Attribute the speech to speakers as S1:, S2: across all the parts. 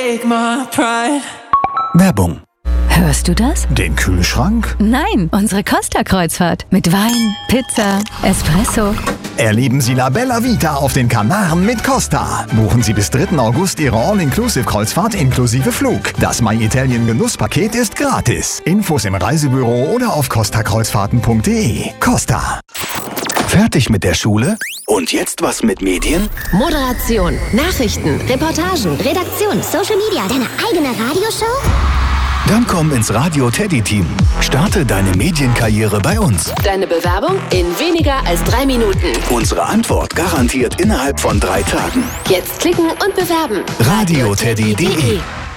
S1: Take my pride.
S2: Werbung.
S3: Hörst du das?
S2: Den Kühlschrank?
S3: Nein, unsere Costa-Kreuzfahrt. Mit Wein, Pizza, Espresso.
S2: Erleben Sie La Bella Vita auf den Kanaren mit Costa. Buchen Sie bis 3. August Ihre All-Inclusive-Kreuzfahrt inklusive Flug. Das My Italien Genusspaket ist gratis. Infos im Reisebüro oder auf costakreuzfahrten.de. Costa. Fertig mit der Schule? Und jetzt was mit Medien?
S4: Moderation, Nachrichten, Reportagen, Redaktion, Social Media, deine eigene Radioshow?
S2: Dann komm ins Radio Teddy Team. Starte deine Medienkarriere bei uns.
S4: Deine Bewerbung in weniger als 3 Minuten.
S2: Unsere Antwort garantiert innerhalb von 3 Tagen.
S4: Jetzt klicken und bewerben.
S2: radioteddy.de.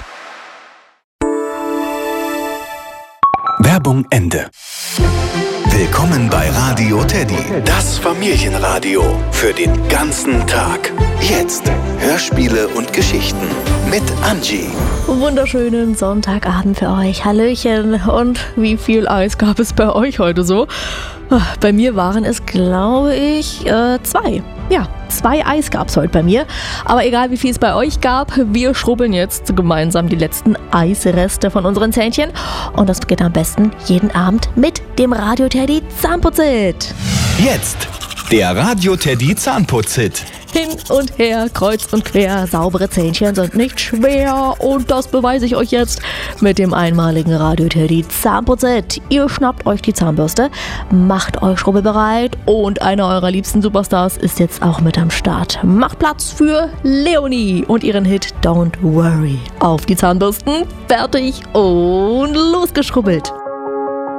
S2: Werbung Ende. Willkommen bei Radio Teddy, das Familienradio für den ganzen Tag. Jetzt Hörspiele und Geschichten mit Angie.
S5: Wunderschönen Sonntagabend für euch. Hallöchen. Und wie viel Eis gab es bei euch heute so? Bei mir waren es, glaube ich, 2. Ja, 2 Eis gab es heute bei mir. Aber egal, wie viel es bei euch gab, wir schrubbeln jetzt gemeinsam die letzten Eisreste von unseren Zähnchen. Und das geht am besten jeden Abend mit dem Radio Teddy Zahnputzit.
S2: Jetzt der Radio Teddy Zahnputzit.
S5: Hin und her, kreuz und quer, saubere Zähnchen sind nicht schwer und das beweise ich euch jetzt mit dem einmaligen Radio Teddy Zahnputzset. Ihr schnappt euch die Zahnbürste, macht euch schrubbelbereit und einer eurer liebsten Superstars ist jetzt auch mit am Start. Macht Platz für Leonie und ihren Hit Don't Worry. Auf die Zahnbürsten, fertig und losgeschrubbelt.